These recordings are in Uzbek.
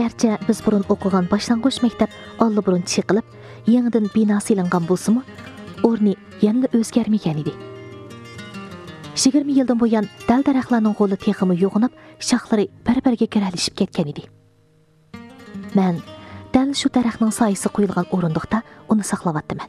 Gerçi biz burun o'qigan boshlang'ich maktab allburun chiqilib, yangidan bino silingan bo'lsa-mu, o'rni yana o'zgarmagan edi. 20 yildan buyon dal daraxtlarning qo'li teximi yo'g'inib, shoxlari bir-biriga kiralishib ketgan edi. Men dal shu daraxtning soyasi qo'yilgan o'rindiqda uni saqlayapman.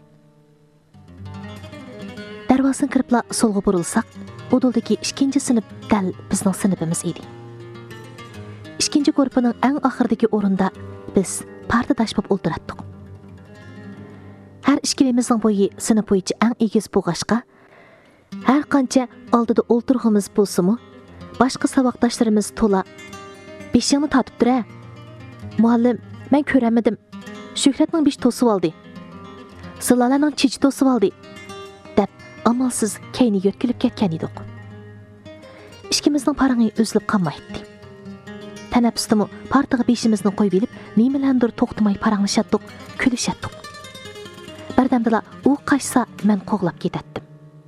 Darvozadan kiribla solga burilsak, o'duldagi 2-sinf dal bizning sinfimiz edi. 2-guruhning eng oxiridagi o'rinda biz partadosh bo'lib o'ltiratdik. Har ikkilimizning bo'yi sinf bo'yicha eng egiz bo'lg'ashqa, har qancha oldida o'ltirg'imiz bo'lsa-mu, boshqa saboqdoshlarimiz to'la beshingni tatib tur-a. Muallim, men ko'ramadim. Shuhratning besh to'sib oldi. Silalaning chichi to'sib oldi. deb amalsiz kayni yo'tkilib ketgan edik. Ikkimizning parangi uzilib qolmaydi. Tanaffusdami partaga beshimizni qo'yib olib, nimalandir to'xtamay paranglashatdik, kulishatdik. Birdamdala u qaçsa men qo'g'lab ketatdim.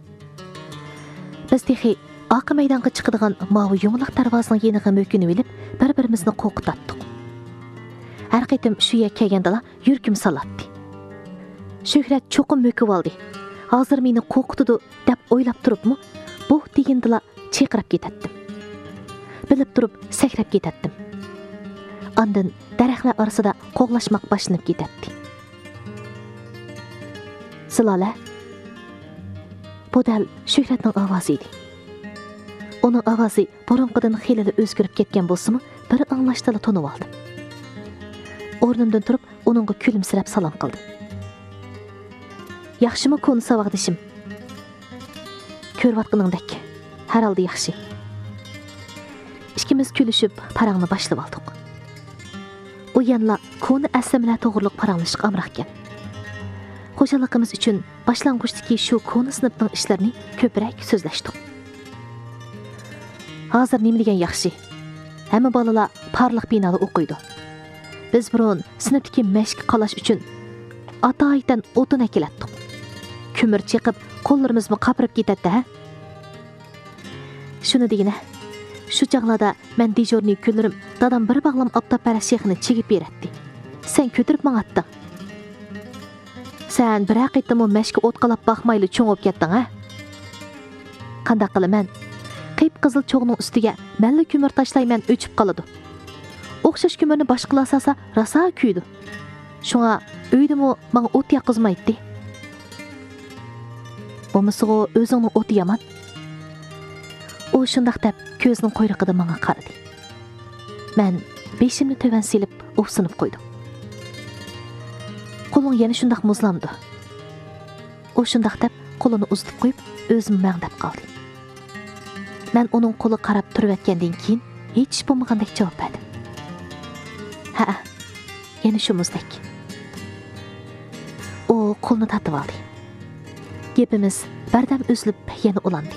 Biz texi oqa maydonga chiqadigan mavi yumaloq darvozaning yeniga mo'kinib olib, bir-birimizni qo'rqitatdik. Har qitim shu yerga kelgandala yurkim salatdi. Shuhrat cho'qim mo'kib oldi. Hozir meni qo'rqitdi deb o'ylab turibmi, bu degandala chiqirib ketatdim. Bilib turib sakrab ketatdim. Ondan daraxtlar orasida qo'g'lashmoq boshlanib ketadi. Silala, bu dal Shuhratning ovozi edi. Uning ovozi burunqidan xeyli o'zgarib ketgan bo'lsa-mu, bir anglashdala tonib oldim. O'rnimdan turib, uningga kulimsirab salom qildim. Yaxshimi konu saboqdishim? Ko'rvatqiningdek, har holda yaxshi. Ikkimiz kulishib parangni boshlab oldik. U yanla konu aslamlar to'g'riliq paranglashga amroqkan. Xo'jaligimiz uchun boshlang'ichdagi shu konu sinfning ishlarini ko'proq so'zlashdik. Hozir nima degan yaxshi? Hamma bolalar parlaq binoda o'qiydi. Biz burun sinfdagi mashq qalash uchun atoydan o'tin akilatdik. Ko'mir chiqib, qo'llarimizni qapirib ketadi, ha? Shuni degina. Shu chaqlarda men dejorni kunlarim dadam bir bog'lam optopara shexini chigib beradi. Sen ko'tirib mang'atding. Sen bir aqitdimi mashqqa o'tqalab baxmayli cho'ngib ketding, ha? Qanday qilaman? Qiyp qizil cho'g'ning ustiga malla ko'mir tashlayman o'chib qoladi. O'xshash ko'mirni boshqa asasa rosa kuydi. Shunga uydimi menga o't yoqizmaydi. Bo'lmasa o'zingning o'ti yomon. U shundaq deb ko'zining qo'yrig'ida menga qaradi. Men beshimni to'van silib, o'psinib qo'ydim. Qo'lim yana shundaq muzlamdi. U shundaq deb qo'lini uzatib qo'yib, o'zim mangdab qoldi. Men uning qo'li qarab turayotgandan keyin hech bo'lmagandek javob berdim. Ha, yana shu muzdek. U qo'lni tatib oldi. Gapimiz bardam uzilib yana ulandi.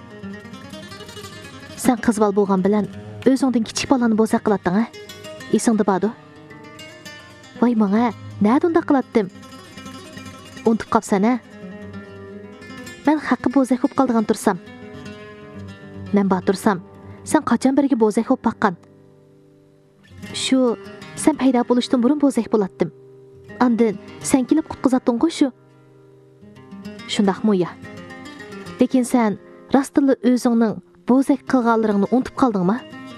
Sen qizbal bo'lgan bilan o'zingdan kichik bolani bo'zaq qilatding, ha? Esingda bordi? Voy menga, nada unda qilatdim? Unutib qolsan, ha? Men haqqi bo'zaq bo'lib qoldigan tursam. Men batursam, sen qachon biriga bo'zaq bo'lib baqqan? Shu sen paydo bo'lishdan burun bo'zaq bo'latdim. Andin sen kelib qutqizatding-ku shu. Shundaqmi ya? Lekin sen rostilla o'zingning bo'zaq qilganlaringni unutib qoldingmi?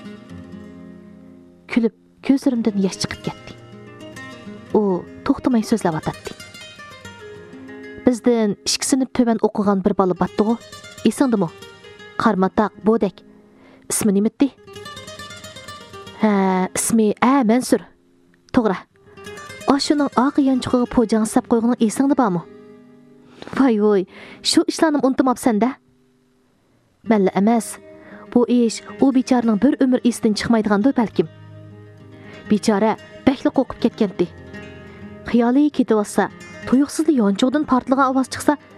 Kulib, ko'zlarimdan yosh chiqib ketdi. U to'xtamay so'zlab o'tadi. Bizdan 2 sinf to'ban o'qigan bir bola batdi-ku. Esingdimi? Qarmataq, Bo'dak. Ismi nimati? Ha, ismi Mansur. To'g'ri. Oshuning oq yanchig'iga po'jang sap qo'yganing esingda bormi? Voy, shu ishlarni unutmabsan-da. Malla emas. Bu ish u bechoraning bir umr esidan chiqmaydigandir balkim. Bechora bakli qo'qib ketgandi. Xiyoli ketib olsa, tuyuqsizda yonchoqdan portlagan ovoz chiqsa,